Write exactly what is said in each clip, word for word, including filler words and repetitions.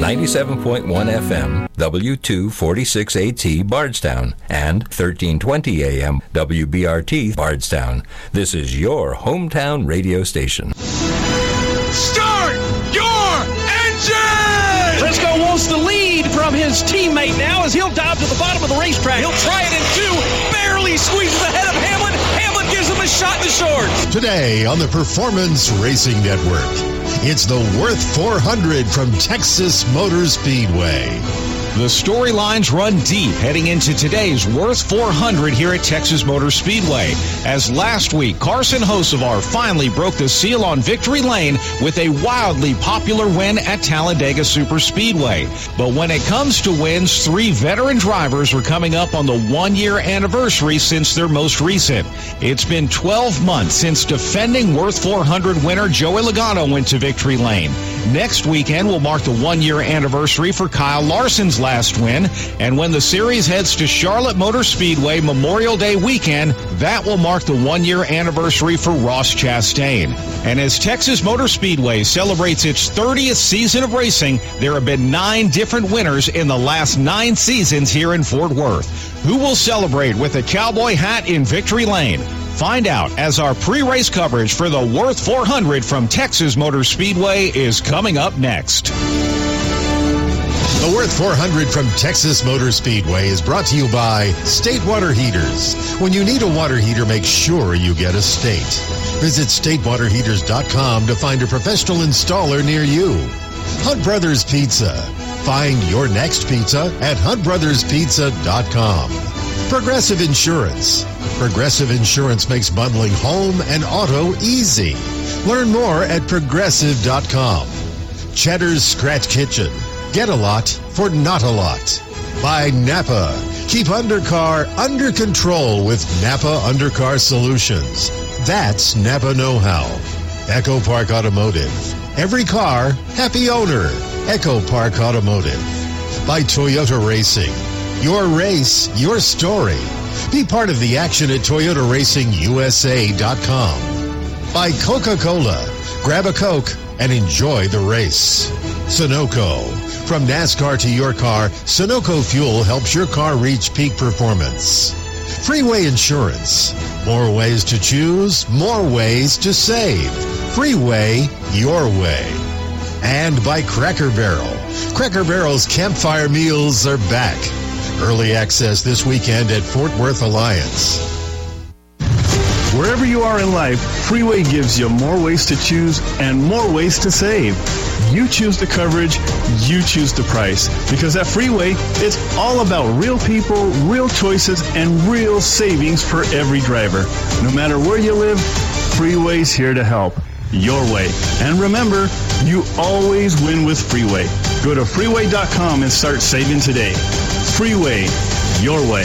ninety-seven point one F M, W two forty-six A T Bardstown, and thirteen twenty A M, W B R T Bardstown. This is your hometown radio station. Start your engine! Briscoe wants the lead from his teammate now as he'll dive to the bottom of the racetrack. He'll try it in two, barely squeezes ahead of Hamlin. Hamlin gives him a shot in the shorts. Today on the Performance Racing Network, it's the Worth four hundred from Texas Motor Speedway. The storylines run deep heading into today's Worth four hundred here at Texas Motor Speedway, as last week Carson Hocevar finally broke the seal on victory lane with a wildly popular win at Talladega Superspeedway. But when it comes to wins, three veteran drivers are coming up on the one-year anniversary since their most recent. It's been twelve months since defending Worth four hundred winner Joey Logano went to victory lane. Next weekend will mark the one-year anniversary for Kyle Larson's last win, and when the series heads to Charlotte Motor Speedway Memorial Day weekend, that will mark the one-year anniversary for Ross Chastain. And as Texas Motor Speedway celebrates its thirtieth season of racing, there have been nine different winners in the last nine seasons here in Fort Worth. Who will celebrate with a cowboy hat in victory lane? Find out as our pre-race coverage for the Worth four hundred from Texas Motor Speedway is coming up next. The Worth four hundred from Texas Motor Speedway is brought to you by State Water Heaters. When you need a water heater, make sure you get a State. Visit state water heaters dot com to find a professional installer near you. Hunt Brothers Pizza. Find your next pizza at hunt brothers pizza dot com. Progressive Insurance. Progressive Insurance makes bundling home and auto easy. Learn more at progressive dot com. Cheddar's Scratch Kitchen. Get a lot for not a lot. By Napa. Keep undercar under control with Napa Undercar Solutions. That's Napa know-how. Echo Park Automotive. Every car, happy owner. Echo Park Automotive. By Toyota Racing. Your race, your story. Be part of the action at Toyota Racing U S A dot com. By Coca-Cola. Grab a Coke and enjoy the race. Sunoco. From NASCAR to your car, Sunoco Fuel helps your car reach peak performance. Freeway Insurance. More ways to choose, more ways to save. Freeway, your way. And by Cracker Barrel. Cracker Barrel's campfire meals are back. Early access this weekend at Fort Worth Alliance. Wherever you are in life, Freeway gives you more ways to choose and more ways to save. You choose the coverage, you choose the price. Because at Freeway, it's all about real people, real choices, and real savings for every driver. No matter where you live, Freeway's here to help. Your way. And remember, you always win with Freeway. Go to freeway dot com and start saving today. Freeway, your way.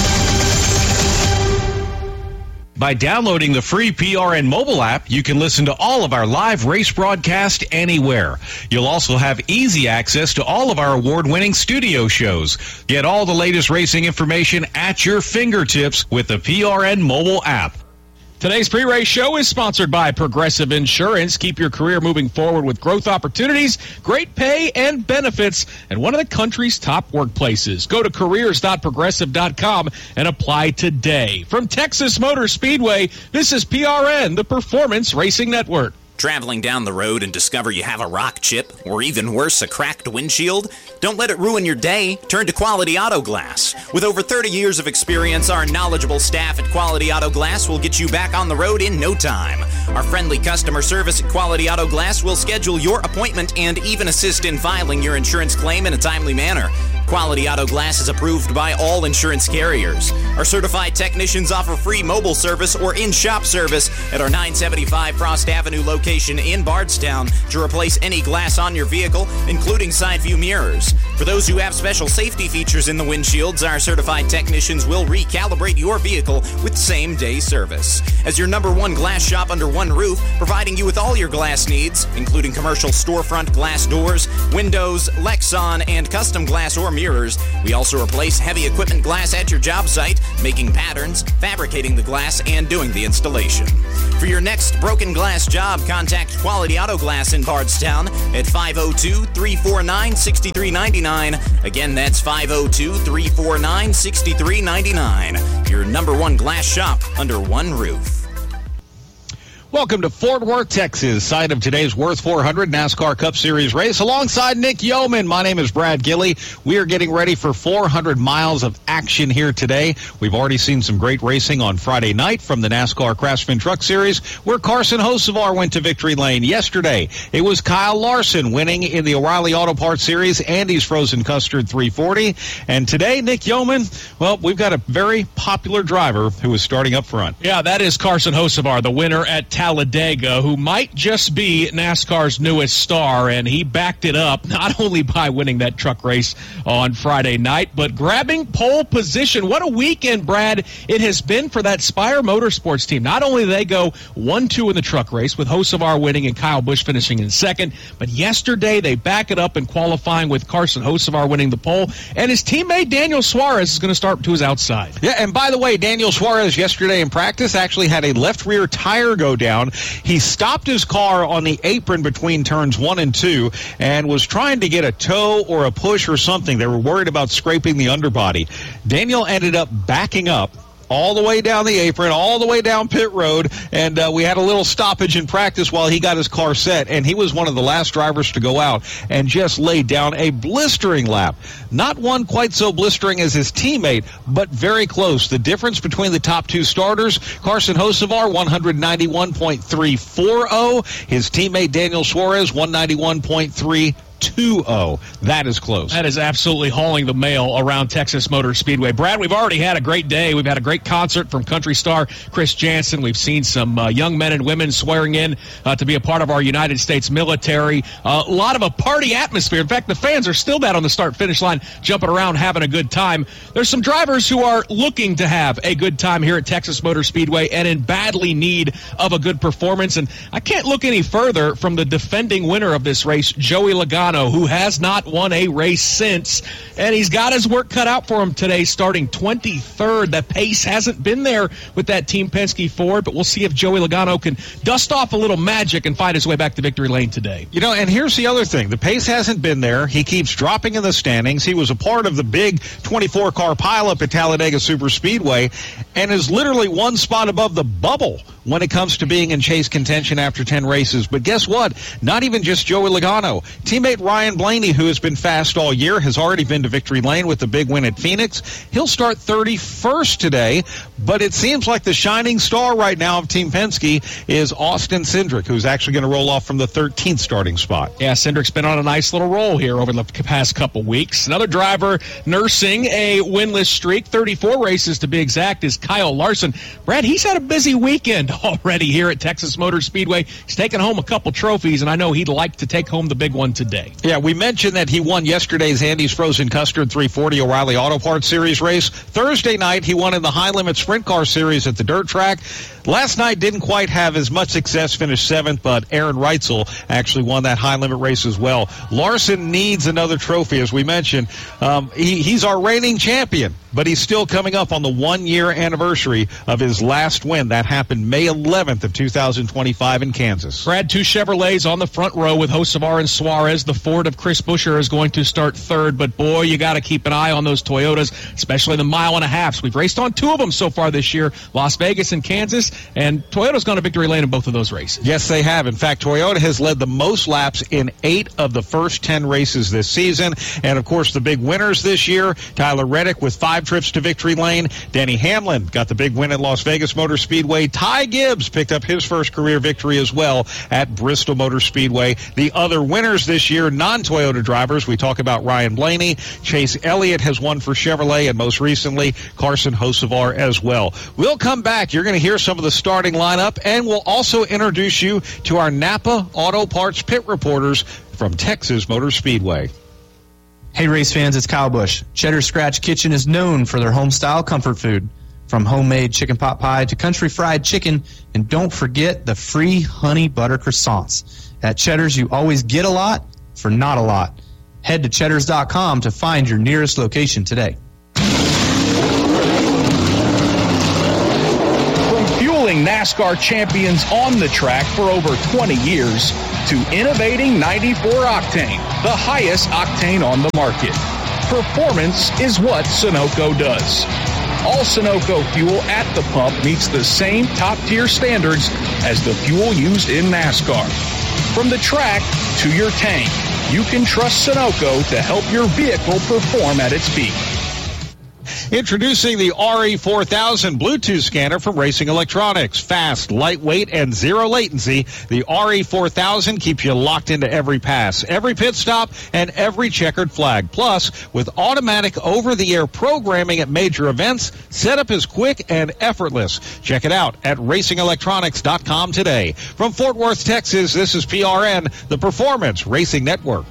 By downloading the free P R N mobile app, you can listen to all of our live race broadcast anywhere. You'll also have easy access to all of our award-winning studio shows. Get all the latest racing information at your fingertips with the P R N mobile app. Today's pre-race show is sponsored by Progressive Insurance. Keep your career moving forward with growth opportunities, great pay, and benefits at one of the country's top workplaces. Go to careers dot progressive dot com and apply today. From Texas Motor Speedway, this is P R N, the Performance Racing Network. Traveling down the road and discover you have a rock chip, or even worse, a cracked windshield? Don't let it ruin your day. Turn to Quality Auto Glass. With over thirty years of experience, our knowledgeable staff at Quality Auto Glass will get you back on the road in no time. Our friendly customer service at Quality Auto Glass will schedule your appointment and even assist in filing your insurance claim in a timely manner. Quality Auto Glass is approved by all insurance carriers. Our certified technicians offer free mobile service or in-shop service at our nine seventy-five Frost Avenue location in Bardstown to replace any glass on your vehicle, including side view mirrors. For those who have special safety features in the windshields, our certified technicians will recalibrate your vehicle with same-day service. As your number one glass shop under one roof, providing you with all your glass needs, including commercial storefront glass doors, windows, Lexan, and custom glass or mirrors, mirrors. We also replace heavy equipment glass at your job site, making patterns, fabricating the glass, and doing the installation. For your next broken glass job, contact Quality Auto Glass in Bardstown at five oh two, three four nine, six three nine nine. Again, that's five oh two, three four nine, six three nine nine. Your number one glass shop under one roof. Welcome to Fort Worth, Texas, site of today's Worth four hundred NASCAR Cup Series race. Alongside Nick Yeoman, my name is Brad Gilley. We are getting ready for four hundred miles of action here today. We've already seen some great racing on Friday night from the NASCAR Craftsman Truck Series, where Carson Hocevar went to victory lane. Yesterday, it was Kyle Larson winning in the O'Reilly Auto Parts Series, Andy's Frozen Custard three forty. And today, Nick Yeoman, well, we've got a very popular driver who is starting up front. Yeah, that is Carson Hocevar, the winner at Talladega, who might just be NASCAR's newest star, and he backed it up not only by winning that truck race on Friday night, but grabbing pole position. What a weekend, Brad, it has been for that Spire Motorsports team. Not only do they go one two in the truck race, with Hocevar winning and Kyle Busch finishing in second, but yesterday they back it up in qualifying with Carson Hocevar winning the pole, and his teammate Daniel Suarez is going to start to his outside. Yeah, and by the way, Daniel Suarez yesterday in practice actually had a left rear tire go down. He stopped his car on the apron between turns one and two and was trying to get a tow or a push or something. They were worried about scraping the underbody. Daniel ended up backing up all the way down the apron, all the way down pit road, and uh, we had a little stoppage in practice while he got his car set, and he was one of the last drivers to go out and just laid down a blistering lap. Not one quite so blistering as his teammate, but very close. The difference between the top two starters, Carson Hocevar, one ninety-one point three four oh, his teammate Daniel Suarez, one ninety-one point three two oh. That is close. That is absolutely hauling the mail around Texas Motor Speedway. Brad, we've already had a great day. We've had a great concert from country star Chris Jansen. We've seen some uh, young men and women swearing in uh, to be a part of our United States military. Uh, a lot of a party atmosphere. In fact, the fans are still down on the start-finish line, jumping around, having a good time. There's some drivers who are looking to have a good time here at Texas Motor Speedway and in badly need of a good performance. And I can't look any further from the defending winner of this race, Joey Logano, who has not won a race since, and he's got his work cut out for him today, starting twenty-third. The pace hasn't been there with that Team Penske Ford, but we'll see if Joey Logano can dust off a little magic and find his way back to victory lane today. You know, and here's the other thing. The pace hasn't been there. He keeps dropping in the standings. He was a part of the big twenty-four car pileup at Talladega Superspeedway and is literally one spot above the bubble when it comes to being in chase contention after ten races. But guess what? Not even just Joey Logano. Teammate Ryan Blaney, who has been fast all year, has already been to victory lane with the big win at Phoenix. He'll start thirty-first today, but it seems like the shining star right now of Team Penske is Austin Cindric, who's actually going to roll off from the thirteenth starting spot. Yeah, Cindric's been on a nice little roll here over the past couple weeks. Another driver nursing a winless streak, thirty-four races to be exact, is Kyle Larson. Brad, he's had a busy weekend already here at Texas Motor Speedway. He's taken home a couple trophies, and I know he'd like to take home the big one today. Yeah, we mentioned that he won yesterday's Andy's Frozen Custard three forty O'Reilly Auto Parts Series race. Thursday night, he won in the High Limit Sprint Car Series at the dirt track. Last night didn't quite have as much success, finished seventh, but Aaron Reitzel actually won that high limit race as well. Larson needs another trophy, as we mentioned. Um, he, he's our reigning champion, but he's still coming up on the one-year anniversary of his last win. That happened May eleventh of two thousand twenty-five in Kansas. Brad, two Chevrolets on the front row with Hocevar and Suarez. The Ford of Chris Buescher is going to start third, but boy, you got to keep an eye on those Toyotas, especially the mile and a halfs. We've raced on two of them so far this year, Las Vegas and Kansas, and Toyota's gone to victory lane in both of those races. Yes, they have. In fact, Toyota has led the most laps in eight of the first ten races this season. And, of course, the big winners this year, Tyler Reddick with five trips to victory lane. Denny Hamlin got the big win at Las Vegas Motor Speedway. Ty Gibbs picked up his first career victory as well at Bristol Motor Speedway. The other winners this year, non-Toyota drivers, we talk about Ryan Blaney. Chase Elliott has won for Chevrolet, and most recently, Carson Hocevar as well. We'll come back. You're going to hear some of the starting lineup, and we'll also introduce you to our Napa Auto Parts pit reporters from Texas Motor Speedway. Hey race fans, it's Kyle Busch. Cheddar Scratch Kitchen is known for their home-style comfort food. From homemade chicken pot pie to country fried chicken, and don't forget the free honey butter croissants. At Cheddar's, you always get a lot for not a lot. Head to cheddars dot com to find your nearest location today. From fueling NASCAR champions on the track for over twenty years to innovating ninety-four octane, the highest octane on the market, performance is what Sunoco does. All Sunoco fuel at the pump meets the same top-tier standards as the fuel used in NASCAR. From the track to your tank, you can trust Sunoco to help your vehicle perform at its peak. Introducing the R E four thousand Bluetooth scanner from Racing Electronics. Fast, lightweight, and zero latency, the R E four thousand keeps you locked into every pass, every pit stop, and every checkered flag. Plus, with automatic over-the-air programming at major events, setup is quick and effortless. Check it out at racing electronics dot com today. From Fort Worth, Texas, this is P R N, the Performance Racing Network.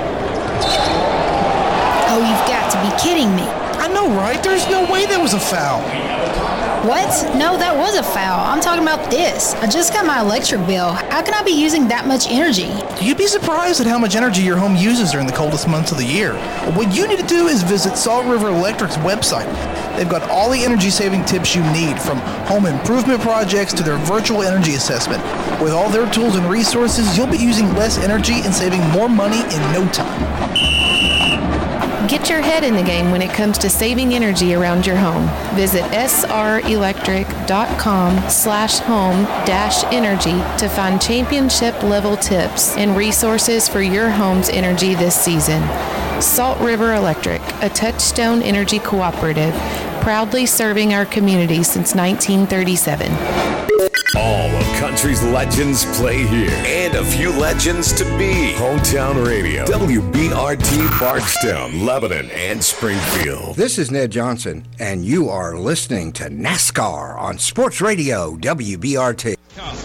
Oh, you've got to be kidding me. I know, right? There's no way that was a foul. What? No, that was a foul. I'm talking about this. I just got my electric bill. How can I be using that much energy? You'd be surprised at how much energy your home uses during the coldest months of the year. What you need to do is visit Salt River Electric's website. They've got all the energy-saving tips you need, from home improvement projects to their virtual energy assessment. With all their tools and resources, you'll be using less energy and saving more money in no time. Get your head in the game when it comes to saving energy around your home. Visit srelectric.com slash home dash energy to find championship level tips and resources for your home's energy this season. Salt River Electric, a Touchstone Energy cooperative, proudly serving our community since nineteen thirty-seven. All of country's legends play here, and a few legends to be. Hometown Radio, W B R T Bardstown, Lebanon, and Springfield. This is Ned Johnson, and you are listening to NASCAR on Sports Radio W B R T.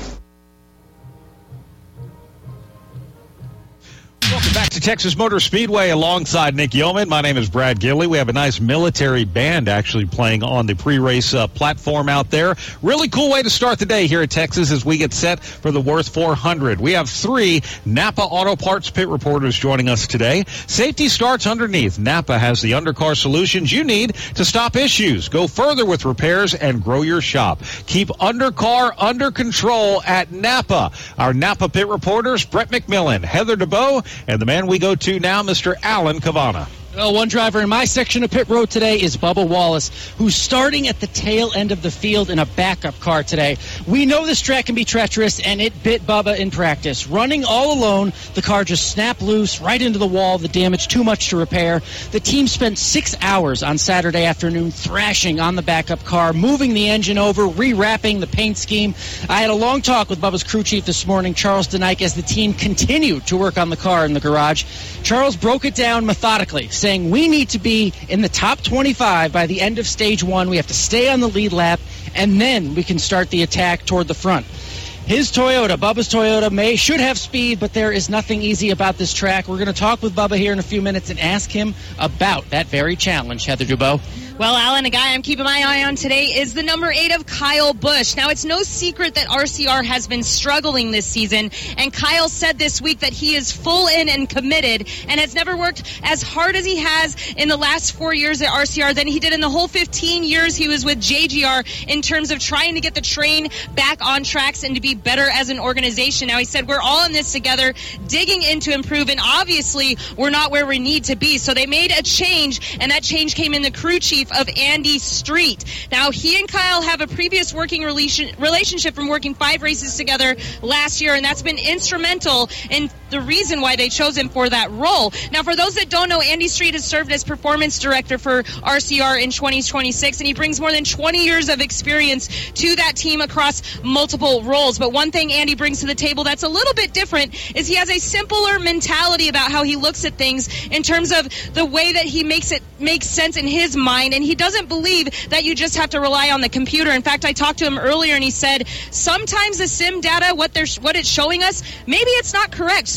Welcome back to Texas Motor Speedway alongside Nick Yeoman. My name is Brad Gilley. We have a nice military band actually playing on the pre-race uh, platform out there. Really cool way to start the day here at Texas as we get set for the Worth four hundred. We have three Napa Auto Parts pit reporters joining us today. Safety starts underneath. Napa has the undercar solutions you need to stop issues, go further with repairs, and grow your shop. Keep undercar under control at Napa. Our Napa pit reporters, Brett McMillan, Heather DeBow, and the man we go to now, Mister Alan Cavana. Well, one driver in my section of pit road today is Bubba Wallace, who's starting at the tail end of the field in a backup car today. We know this track can be treacherous, and it bit Bubba in practice. Running all alone, the car just snapped loose right into the wall, the damage too much to repair. The team spent six hours on Saturday afternoon thrashing on the backup car, moving the engine over, rewrapping the paint scheme. I had a long talk with Bubba's crew chief this morning, Charles DeNike, as the team continued to work on the car in the garage. Charles broke it down methodically, saying we need to be in the top twenty-five by the end of stage one. We have to stay on the lead lap, and then we can start the attack toward the front. His Toyota, Bubba's Toyota, may should have speed, but there is nothing easy about this track. We're going to talk with Bubba here in a few minutes and ask him about that very challenge. Heather DeBow. Well, Alan, a guy I'm keeping my eye on today is the number eight of Kyle Busch. Now, it's no secret that R C R has been struggling this season, and Kyle said this week that he is full in and committed and has never worked as hard as he has in the last four years at R C R than he did in the whole fifteen years he was with J G R in terms of trying to get the train back on tracks and to be better as an organization. Now, he said, we're all in this together, digging in to improve, and obviously we're not where we need to be. So they made a change, and that change came in the crew chief of Andy Street. Now, he and Kyle have a previous working relation, relationship from working five races together last year, and that's been instrumental in the reason why they chose him for that role. Now, for those that don't know, Andy Street has served as performance director for R C R in twenty twenty-six, and he brings more than twenty years of experience to that team across multiple roles. But one thing Andy brings to the table that's a little bit different is he has a simpler mentality about how he looks at things in terms of the way that he makes it make sense in his mind, and he doesn't believe that you just have to rely on the computer. In fact, I talked to him earlier, and he said sometimes the sim data, what they're what it's showing us, maybe it's not correct.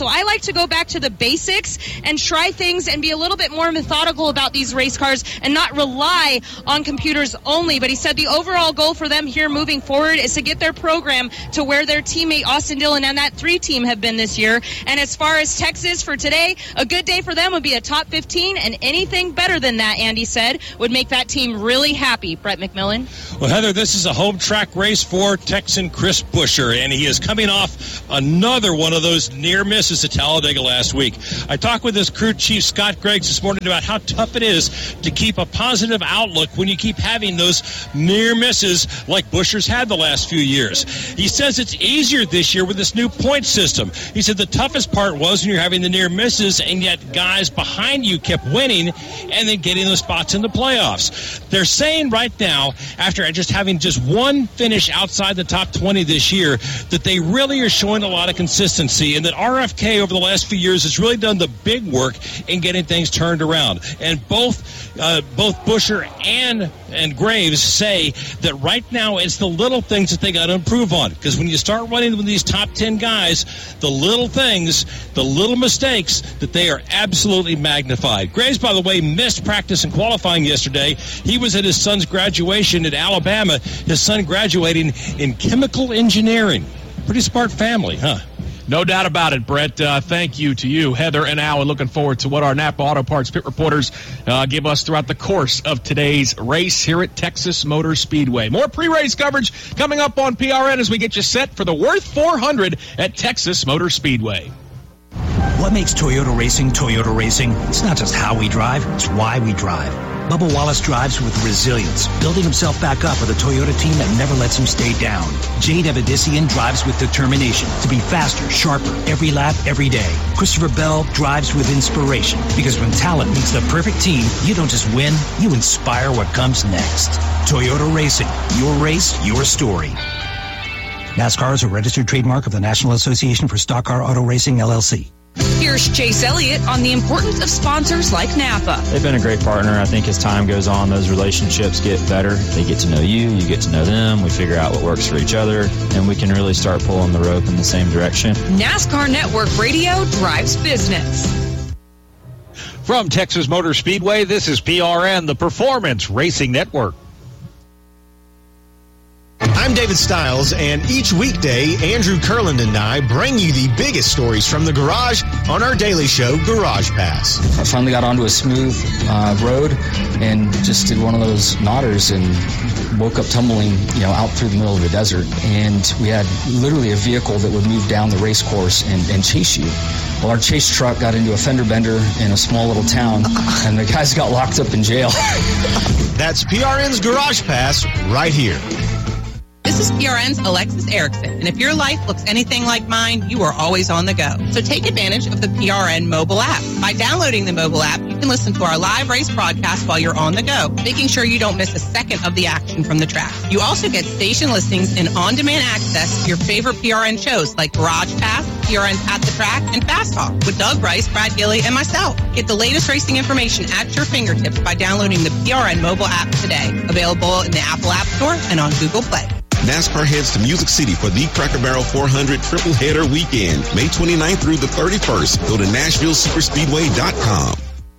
So I like to go back to the basics and try things and be a little bit more methodical about these race cars and not rely on computers only. But he said the overall goal for them here moving forward is to get their program to where their teammate Austin Dillon and that three team have been this year. And as far as Texas for today, a good day for them would be a top fifteen, and anything better than that, Andy said, would make that team really happy. Brett McMillan. Well, Heather, this is a home track race for Texan Chris Buescher, and he is coming off another one of those near misses at Talladega last week. I talked with his crew chief, Scott Greggs, this morning about how tough it is to keep a positive outlook when you keep having those near misses like Buescher's had the last few years. He says it's easier this year with this new point system. He said the toughest part was when you're having the near misses and yet guys behind you kept winning and then getting those spots in the playoffs. They're saying right now, after just having just one finish outside the top twenty this year, that they really are showing a lot of consistency, and that R F K over the last few years has really done the big work in getting things turned around. And both uh, both Buescher and and Graves say that right now it's the little things that they got to improve on, because when you start running with these top ten guys, the little things, the little mistakes, that they are absolutely magnified. Graves, by the way, missed practice and qualifying yesterday. He was at his son's graduation at Alabama, his son graduating in chemical engineering. Pretty smart family, huh? No doubt about it, Brett. Uh, thank you to you, Heather and Al, and looking forward to what our Napa Auto Parts pit reporters uh, give us throughout the course of today's race here at Texas Motor Speedway. More pre-race coverage coming up on P R N as we get you set for the Worth four hundred at Texas Motor Speedway. What makes Toyota Racing Toyota Racing? It's not just how we drive, it's why we drive. Bubba Wallace drives with resilience, building himself back up with a Toyota team that never lets him stay down. Jade Evadissian drives with determination to be faster, sharper, every lap, every day. Christopher Bell drives with inspiration, because when talent meets the perfect team, you don't just win, you inspire what comes next. Toyota Racing, your race, your story. NASCAR is a registered trademark of the National Association for Stock Car Auto Racing, L L C. Here's Chase Elliott on the importance of sponsors like Napa. They've been a great partner. I think as time goes on, those relationships get better. They get to know you, you get to know them. We figure out what works for each other, and we can really start pulling the rope in the same direction. NASCAR Network Radio drives business. From Texas Motor Speedway, this is P R N, the Performance Racing Network. I'm David Stiles, and each weekday, Andrew Kurland and I bring you the biggest stories from the garage on our daily show, Garage Pass. I finally got onto a smooth uh, road and just did one of those nodders and woke up tumbling, you know, out through the middle of the desert. And we had literally a vehicle that would move down the race course and, and chase you. Well, our chase truck got into a fender bender in a small little town, and the guys got locked up in jail. That's P R N's Garage Pass right here. This is P R N's Alexis Erickson, and if your life looks anything like mine, you are always on the go. So take advantage of the P R N mobile app. By downloading the mobile app, you can listen to our live race broadcast while you're on the go, making sure you don't miss a second of the action from the track. You also get station listings and on-demand access to your favorite P R N shows like Garage Pass, P R N's At the Track, and Fast Talk with Doug Rice, Brad Gilly, and myself. Get the latest racing information at your fingertips by downloading the P R N mobile app today. Available in the Apple App Store and on Google Play. NASCAR heads to Music City for the Cracker Barrel four hundred Triple Header Weekend, May twenty-ninth through the thirty-first. Go to Nashville Superspeedway dot com.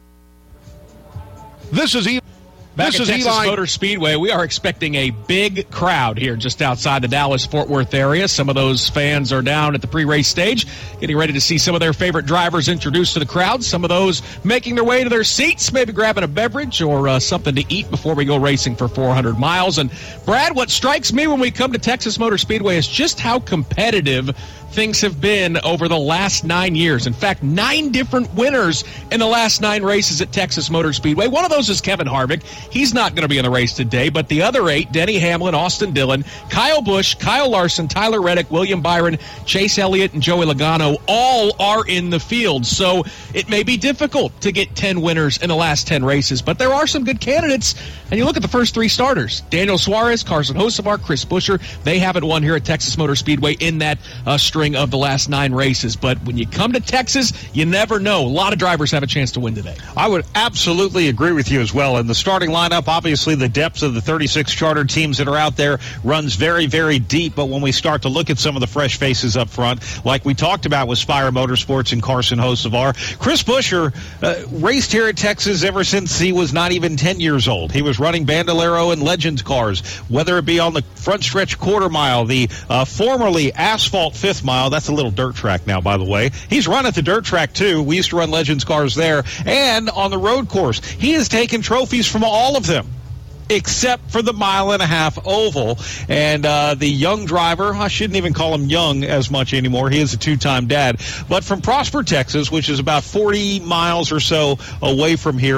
This is Eli. Back This at is Texas Eli. Motor Speedway, we are expecting a big crowd here just outside the Dallas-Fort Worth area. Some of those fans are down at the pre-race stage, getting ready to see some of their favorite drivers introduced to the crowd. Some of those making their way to their seats, maybe grabbing a beverage or uh, something to eat before we go racing for four hundred miles. And Brad, what strikes me when we come to Texas Motor Speedway is just how competitive things have been over the last nine years. In fact, nine different winners in the last nine races at Texas Motor Speedway. One of those is Kevin Harvick. He's not going to be in the race today, but the other eight, Denny Hamlin, Austin Dillon, Kyle Busch, Kyle Larson, Tyler Reddick, William Byron, Chase Elliott, and Joey Logano all are in the field. So it may be difficult to get ten winners in the last ten races, but there are some good candidates. And you look at the first three starters, Daniel Suarez, Carson Hocevar, Chris Buescher. They haven't won here at Texas Motor Speedway in that uh, string of the last nine races. But when you come to Texas, you never know. A lot of drivers have a chance to win today. I would absolutely agree with you as well. In the starting lineup. Obviously, the depth of the thirty-six charter teams that are out there runs very, very deep. But when we start to look at some of the fresh faces up front, like we talked about with Spire Motorsports and Carson Hocevar, Chris Buescher uh, raced here at Texas ever since he was not even ten years old. He was running Bandolero and Legends cars, whether it be on the front stretch quarter mile, the uh, formerly asphalt fifth mile. That's a little dirt track now, by the way. He's run at the dirt track, too. We used to run Legends cars there. And on the road course, he has taken trophies from all of them, except for the mile and a half oval. And uh, the young driver, I shouldn't even call him young as much anymore. He is a two-time dad. But from Prosper, Texas, which is about forty miles or so away from here,